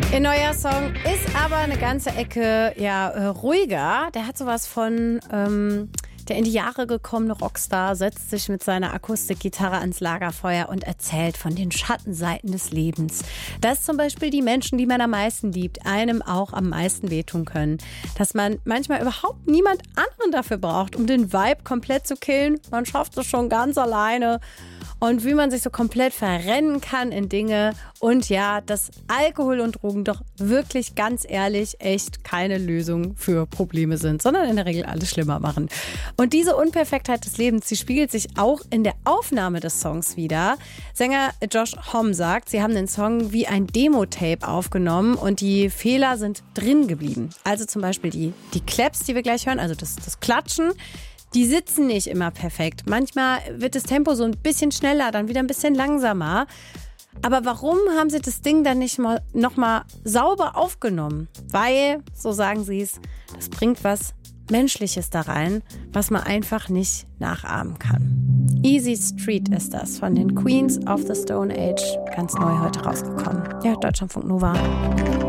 Ihr neuer Song ist aber eine ganze Ecke ruhiger. Der hat sowas von der in die Jahre gekommene Rockstar setzt sich mit seiner Akustikgitarre ans Lagerfeuer und erzählt von den Schattenseiten des Lebens. Dass zum Beispiel die Menschen, die man am meisten liebt, einem auch am meisten wehtun können. Dass man manchmal überhaupt niemand anderen dafür braucht, um den Vibe komplett zu killen. Man schafft es schon ganz alleine. Und wie man sich so komplett verrennen kann in Dinge. Und ja, dass Alkohol und Drogen doch wirklich ganz ehrlich echt keine Lösung für Probleme sind, sondern in der Regel alles schlimmer machen. Und diese Unperfektheit des Lebens, die spiegelt sich auch in der Aufnahme des Songs wider. Sänger Josh Homme sagt, sie haben den Song wie ein Demo-Tape aufgenommen und die Fehler sind drin geblieben. Also zum Beispiel die Claps, die wir gleich hören, also das Klatschen. Die sitzen nicht immer perfekt. Manchmal wird das Tempo so ein bisschen schneller, dann wieder ein bisschen langsamer. Aber warum haben sie das Ding dann nicht noch mal sauber aufgenommen? Weil, so sagen sie es, das bringt was Menschliches da rein, was man einfach nicht nachahmen kann. Easy Street ist das von den Queens of the Stone Age. Ganz neu heute rausgekommen. Ja, Deutschlandfunk Nova.